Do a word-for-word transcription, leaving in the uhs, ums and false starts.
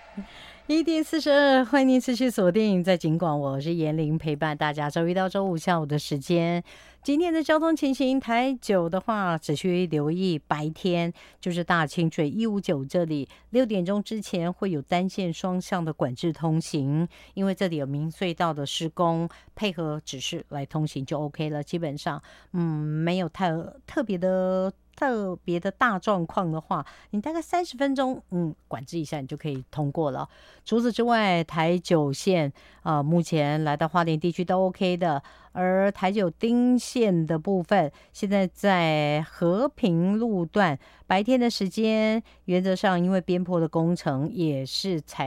一点四十二，欢迎您持续锁定在警广，我是严玲，陪伴大家周一到周五下午的时间。今天的交通情形，台九的话，只需留意白天就是大清水一五九这里六点钟之前会有单线双向的管制通行，因为这里有明隧道的施工，配合指示来通行就 OK 了。基本上，嗯，没有太特别的。特别的大状况的话，你大概三十分钟，嗯，管制一下，你就可以通过了。除此之外，台九线啊、呃，目前来到花莲地区都 OK 的。而台九丁线的部分，现在在和平路段，白天的时间，原则上因为边坡的工程也是采